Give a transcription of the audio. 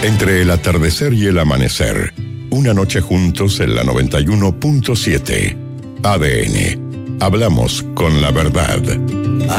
Entre el atardecer y el amanecer, una noche juntos en la 91.7. ADN. Hablamos con la verdad.